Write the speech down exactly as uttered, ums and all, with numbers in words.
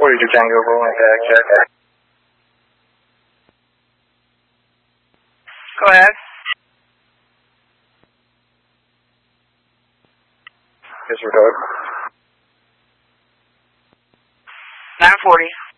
forty-two Tango, rolling back, check. Go ahead. Disregard. nine forty.